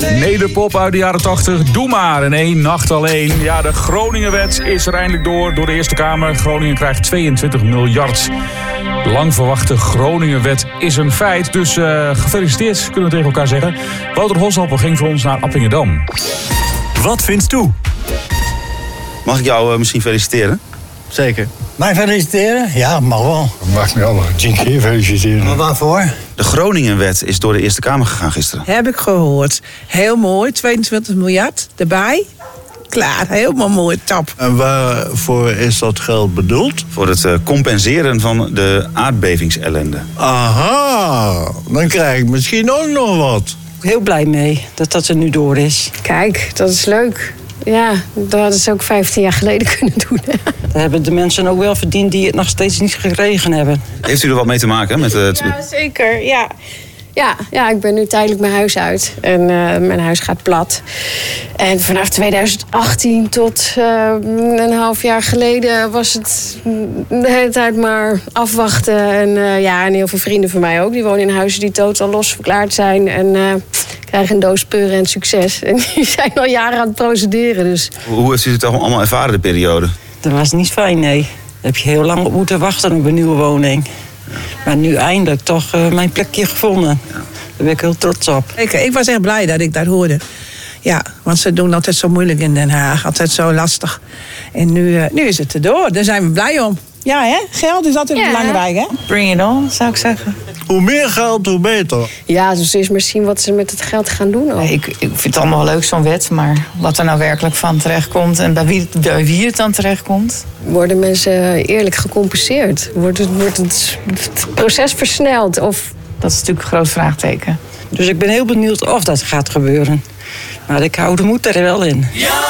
Nederpop uit de jaren 80, doe maar in één nacht alleen. Ja, de Groningenwet is er eindelijk door de Eerste Kamer. Groningen krijgt 22 miljard. De lang verwachte Groningenwet is een feit. Dus gefeliciteerd, kunnen we tegen elkaar zeggen. Wouter Holsappel ging voor ons naar Appingedam. Wat vindt toe? Mag ik jou misschien feliciteren? Zeker. Mij feliciteren? Ja, mag wel. Mag me allemaal 10 keer feliciteren. Maar waarvoor? De Groningenwet is door de Eerste Kamer gegaan gisteren. Heb ik gehoord. Heel mooi, 22 miljard erbij. Klaar, helemaal mooi, top. En waarvoor is dat geld bedoeld? Voor het compenseren van de aardbevingsellende. Aha, dan krijg ik misschien ook nog wat. Heel blij mee dat er nu door is. Kijk, dat is leuk. Ja, dat hadden ze ook 15 jaar geleden kunnen doen. Dat hebben de mensen ook wel verdiend die het nog steeds niet gekregen hebben. Heeft u er wat mee te maken met het... Ja, zeker. Ja, ik ben nu tijdelijk mijn huis uit. En mijn huis gaat plat. En vanaf 2018 tot een half jaar geleden was het de hele tijd maar afwachten. En heel veel vrienden van mij ook. Die wonen in huizen die totaal los verklaard zijn. En krijgen een doos peuren en succes. En die zijn al jaren aan het procederen. Dus. Hoe heeft u het allemaal ervaren, de periode? Dat was niet fijn, nee. Daar heb je heel lang op moeten wachten op een nieuwe woning. Maar nu eindelijk toch mijn plekje gevonden. Ja. Daar ben ik heel trots op. Ik was echt blij dat ik dat hoorde. Ja, want ze doen altijd zo moeilijk in Den Haag. Altijd zo lastig. En nu is het erdoor. Daar zijn we blij om. Ja, hè? Geld is altijd belangrijk, hè? Bring it on, zou ik zeggen. Hoe meer geld, hoe beter. Ja, dus eerst maar zien wat ze met het geld gaan doen. Ook. Ik vind het allemaal wel leuk, zo'n wet. Maar wat er nou werkelijk van terechtkomt en bij wie het dan terechtkomt. Worden mensen eerlijk gecompenseerd? Wordt het proces versneld? Of... Dat is natuurlijk een groot vraagteken. Dus ik ben heel benieuwd of dat gaat gebeuren. Maar ik hou de moed er wel in. Ja!